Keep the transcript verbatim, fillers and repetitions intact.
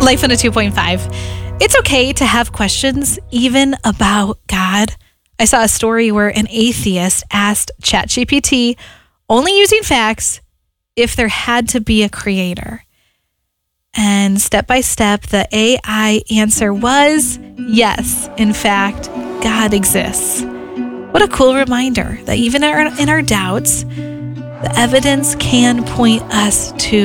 Life in a two point five. It's okay to have questions even about God. I saw a story where an atheist asked ChatGPT, only using facts, if there had to be a creator. And step by step, the A I answer was yes. In fact, God exists. What a cool reminder that even in our, in our doubts, the evidence can point us to